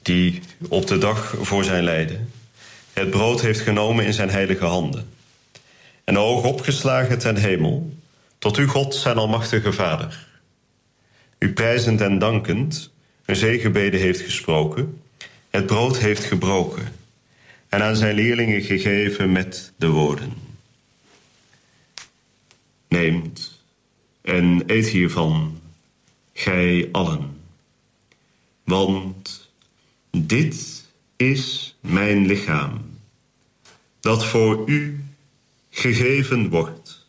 die op de dag voor zijn lijden het brood heeft genomen in zijn heilige handen en de ogen opgeslagen ten hemel, tot u God zijn almachtige Vader. U prijzend en dankend een zegenbede heeft gesproken, het brood heeft gebroken en aan zijn leerlingen gegeven met de woorden: neemt en eet hiervan, gij allen, want dit is mijn lichaam, dat voor u gegeven wordt.